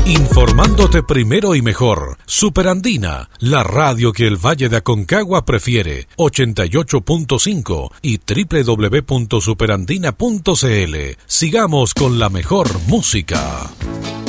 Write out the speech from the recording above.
Informándote primero y mejor. Superandina, la radio que el Valle de Aconcagua prefiere. 88.5 y www.superandina.cl. Sigamos con la mejor música.